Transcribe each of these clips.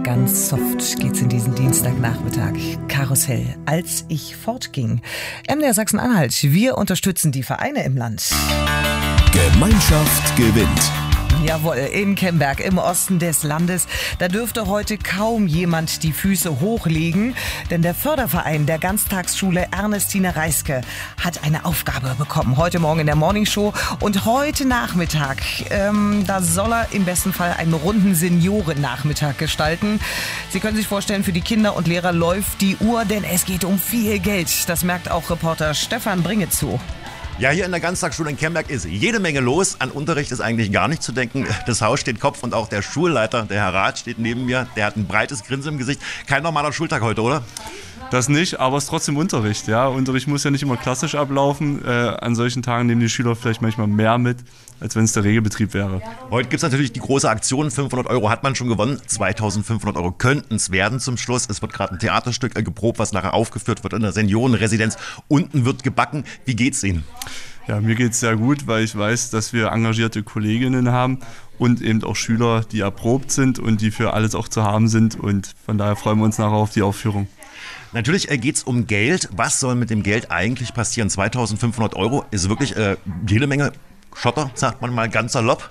Ganz soft geht's in diesen Dienstagnachmittag. Karussell. Als ich fortging. MDR Sachsen-Anhalt. Wir unterstützen die Vereine im Land. Gemeinschaft gewinnt. Jawohl, in Kemberg im Osten des Landes. Da dürfte heute kaum jemand die Füße hochlegen, denn der Förderverein der Ganztagsschule Ernestine Reiske hat eine Aufgabe bekommen. Heute Morgen in der Morningshow und heute Nachmittag, da soll er im besten Fall einen runden Seniorennachmittag gestalten. Sie können sich vorstellen, für die Kinder und Lehrer läuft die Uhr, denn es geht um viel Geld. Das merkt auch Reporter Stefan Bringezow. Ja, hier in der Ganztagsschule in Kemberg ist jede Menge los. An Unterricht ist eigentlich gar nicht zu denken. Das Haus steht Kopf und auch der Schulleiter, der Herr Rath, steht neben mir. Der hat ein breites Grinsen im Gesicht. Kein normaler Schultag heute, oder? Das nicht, aber es ist trotzdem Unterricht. Ja? Unterricht muss ja nicht immer klassisch ablaufen. An solchen Tagen nehmen die Schüler vielleicht manchmal mehr mit, als wenn es der Regelbetrieb wäre. Heute gibt es natürlich die große Aktion. 500 € hat man schon gewonnen. 2.500 € könnten es werden zum Schluss. Es wird gerade ein Theaterstück geprobt, was nachher aufgeführt wird in der Seniorenresidenz. Unten wird gebacken. Wie geht's Ihnen? Ja, mir geht es sehr gut, weil ich weiß, dass wir engagierte Kolleginnen haben und eben auch Schüler, die erprobt sind und die für alles auch zu haben sind. Und von daher freuen wir uns nachher auf die Aufführung. Natürlich geht es um Geld. Was soll mit dem Geld eigentlich passieren? 2.500 € ist wirklich jede Menge Schotter, sagt man mal ganz salopp.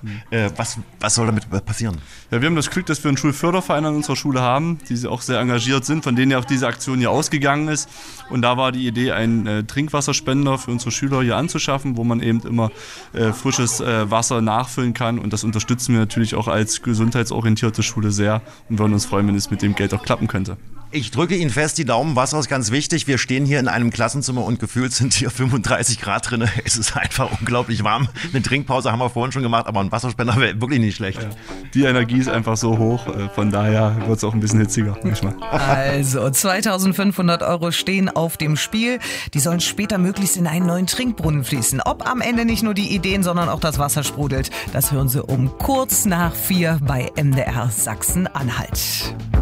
Was soll damit passieren? Ja, wir haben das Glück, dass wir einen Schulförderverein an unserer Schule haben, die auch sehr engagiert sind, von denen ja auch diese Aktion hier ausgegangen ist. Und da war die Idee, einen Trinkwasserspender für unsere Schüler hier anzuschaffen, wo man eben immer frisches Wasser nachfüllen kann. Und das unterstützen wir natürlich auch als gesundheitsorientierte Schule sehr und würden uns freuen, wenn es mit dem Geld auch klappen könnte. Ich drücke Ihnen fest die Daumen, Wasser ist ganz wichtig. Wir stehen hier in einem Klassenzimmer und gefühlt sind hier 35 Grad drin. Es ist einfach unglaublich warm. Eine Trinkpause haben wir vorhin schon gemacht, aber ein Wasserspender wäre wirklich nicht schlecht. Ja. Die Energie ist einfach so hoch, von daher wird es auch ein bisschen hitziger manchmal. Also 2.500 € stehen auf dem Spiel. Die sollen später möglichst in einen neuen Trinkbrunnen fließen. Ob am Ende nicht nur die Ideen, sondern auch das Wasser sprudelt, das hören Sie um kurz nach 4 bei MDR Sachsen-Anhalt.